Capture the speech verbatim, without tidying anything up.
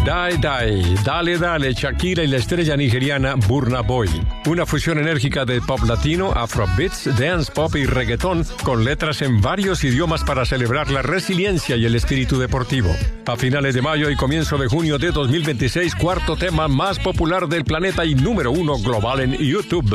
Die Die, Dale Dale, Shakira y la estrella nigeriana Burna Boy. Una fusión enérgica de pop latino, afrobeats, dance pop y reggaetón con letras en varios idiomas para celebrar la resiliencia y el espíritu deportivo. A finales de mayo y comienzo de junio de dos mil veintiséis, cuarto tema más popular del planeta y número uno global en YouTube.